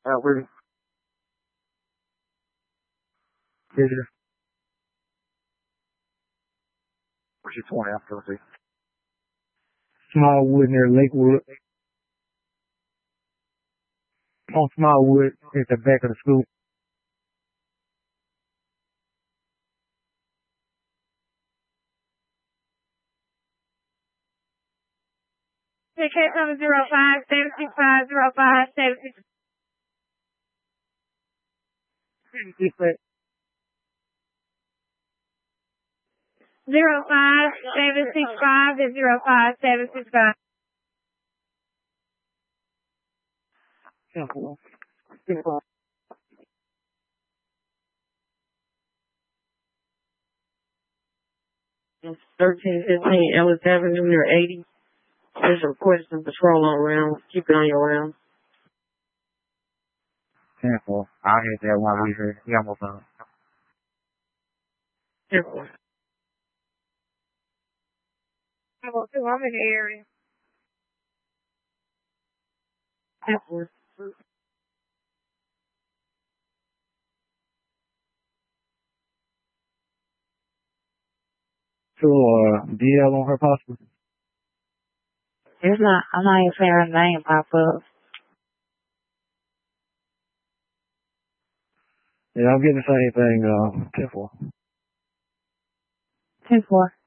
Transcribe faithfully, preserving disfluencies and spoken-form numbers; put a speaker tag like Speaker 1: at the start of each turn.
Speaker 1: Uh, we're visitor. Where's your twenty? I'm going to see. Smallwood near Lakewood. On Smallwood at the back of the school.
Speaker 2: Ticket number zero five seven six five zero five seven six. Zero five seven six five to zero five seven six five.
Speaker 1: Simple. Simple.
Speaker 3: thirteen fifteen Ellis Avenue near eighty. There's a question patrol on around. Keep it on your round.
Speaker 1: Simple. I'll hit that while we're here. You almost done.
Speaker 3: Simple.
Speaker 2: I will too. I'm in the area.
Speaker 3: Simple.
Speaker 1: So, uh, D L on her possible?
Speaker 3: It's not, I'm not even saying her name pop up.
Speaker 1: Yeah, I'm getting the same thing, uh, ten four.
Speaker 3: ten four.